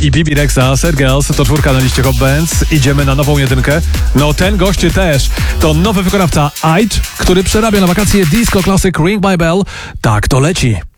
i Bibi Rexha, Sad Girls, to 4 na liście Hot Bands. Idziemy na nową jedynkę. No ten gość też. To nowy wykonawca Ait, który przerabia na wakacje disco classic Ring My Bell. Tak to leci.